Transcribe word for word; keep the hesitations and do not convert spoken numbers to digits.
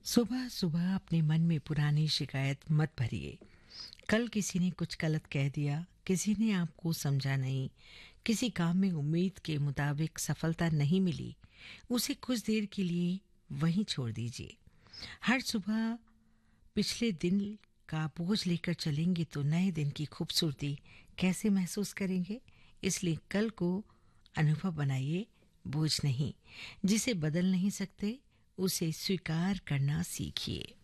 सुबह सुबह अपने मन में पुरानी शिकायत मत भरिए। कल किसी ने कुछ गलत कह दिया, किसी ने आपको समझा नहीं, किसी काम में उम्मीद के मुताबिक सफलता नहीं मिली, उसे कुछ देर के लिए वहीं छोड़ दीजिए। हर सुबह पिछले दिन का बोझ लेकर चलेंगे तो नए दिन की खूबसूरती कैसे महसूस करेंगे? इसलिए कल को अनुभव बनाइए, बोझ नहीं। जिसे बदल नहीं सकते उसे स्वीकार करना सीखिए।